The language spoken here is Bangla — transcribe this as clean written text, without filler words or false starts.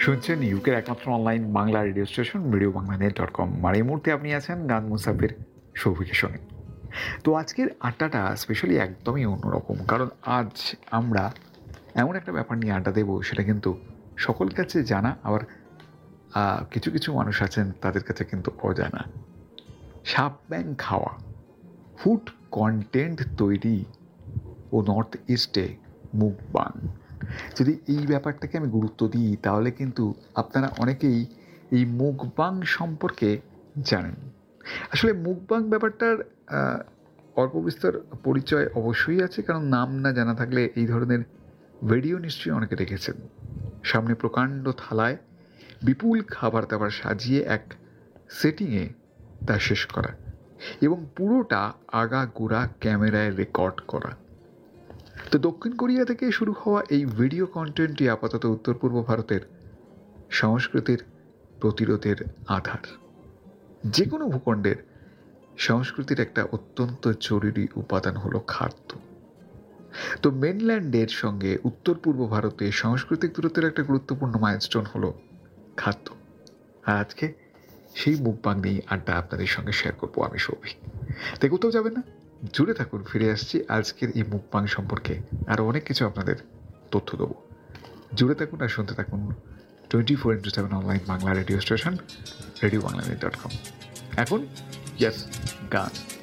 শুনছেন ইউকের একমাত্র অনলাইন বাংলা রেডিও স্টেশন রেডিওবাংলানেট.com। আর এই মুহূর্তে আপনি আছেন গান মুসাফির সৌভিকের সঙ্গে। তো আজকের আড্ডাটা স্পেশালি একদমই অন্যরকম, কারণ আজ আমরা এমন একটা ব্যাপার নিয়ে আড্ডা দেবো, সেটা কিন্তু সকল কাছে জানা, আবার কিছু কিছু মানুষ আছেন তাদের কাছে কিন্তু অজানা। সাপ ব্যাং খাওয়া, ফুড কন্টেন্ট তৈরি ও নর্থ ইস্টে মুকবাং। যদি এই ব্যাপারটাকে আমি গুরুত্ব দিই, তাহলে কিন্তু আপনারা অনেকেই এই মুকবাং সম্পর্কে জানেন। আসলে মুকবাং ব্যাপারটার অল্প বিস্তর পরিচয় অবশ্যই আছে, কারণ নাম না জানা থাকলে এই ধরনের ভিডিও নিশ্চয়ই অনেকে দেখেছেন। সামনে প্রকাণ্ড থালায় বিপুল খাবার দাবার সাজিয়ে এক সেটিংয়ে তা শেষ করা, এবং পুরোটা আগাগোড়া ক্যামেরায় রেকর্ড করা। তো দক্ষিণ কোরিয়া থেকে শুরু হওয়া এই ভিডিও কন্টেন্টটি আপাতত উত্তর পূর্ব ভারতের সংস্কৃতির প্রতিরোধের আধার। যে কোনো ভূখণ্ডের সংস্কৃতির একটা অত্যন্ত জরুরি উপাদান হলো খাদ্য। তো মেনল্যান্ডের সঙ্গে উত্তর পূর্ব ভারতে সাংস্কৃতিক দূরত্বের একটা গুরুত্বপূর্ণ মাইলস্টোন হলো খাদ্য। আর আজকে সেই মুকবাং নিয়ে আড্ডা আপনাদের সঙ্গে শেয়ার করবো আমি সৌভিক। তাই কোথাও যাবেন না, জুড়ে থাকুন। ফিরে আসছি আজকের এই মুকবাং সম্পর্কে আরও অনেক কিছু আপনাদের তথ্য দেবো। জুড়ে থাকুন আর শুনতে থাকুন 24/7 অনলাইন বাংলা রেডিও স্টেশন রেডিওবাংলানেট.com। এখন ইয়াস গান।